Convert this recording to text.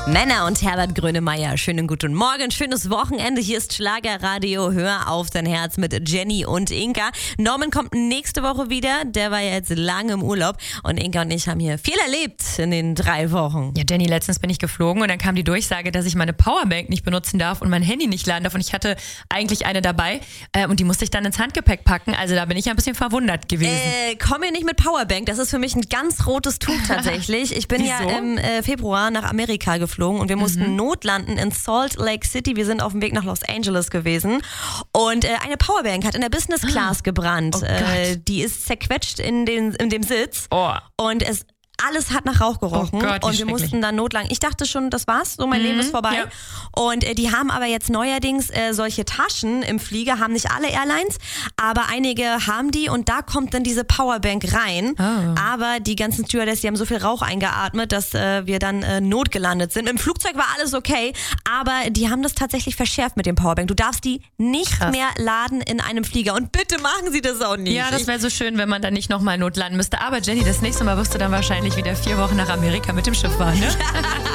Männer und Herbert Grönemeyer, schönen guten Morgen, schönes Wochenende. Hier ist Schlagerradio, hör auf dein Herz mit Jenny und Inka. Norman kommt nächste Woche wieder, der war jetzt lange im Urlaub und Inka und ich haben hier viel erlebt in den 3 Wochen. Ja, Jenny, letztens bin ich geflogen und dann kam die Durchsage, dass ich meine Powerbank nicht benutzen darf und mein Handy nicht laden darf und ich hatte eigentlich eine dabei und die musste ich dann ins Handgepäck packen, also da bin ich ein bisschen verwundert gewesen. Komm mir nicht mit Powerbank, das ist für mich ein ganz rotes Tuch tatsächlich. Ich bin ja im Februar nach Amerika geflogen und wir mussten notlanden in Salt Lake City. Wir sind auf dem Weg nach Los Angeles gewesen und eine Powerbank hat in der Business Class gebrannt. Die ist zerquetscht in dem Sitz und alles hat nach Rauch gerochen und wir mussten dann notlanden. Ich dachte schon, das war's, so mein Leben ist vorbei. Ja. Und die haben aber jetzt neuerdings solche Taschen im Flieger, haben nicht alle Airlines, aber einige haben die und da kommt dann diese Powerbank rein. Aber die ganzen Stewardess, die haben so viel Rauch eingeatmet, dass wir dann notgelandet sind. Im Flugzeug war alles okay, aber die haben das tatsächlich verschärft mit dem Powerbank. Du darfst die nicht mehr laden in einem Flieger und bitte machen sie das auch nicht. Ja, das wäre so schön, wenn man dann nicht nochmal notlanden müsste. Aber Jenny, das nächste Mal wirst du dann wahrscheinlich wieder 4 Wochen nach Amerika mit dem Schiff fahren, ne?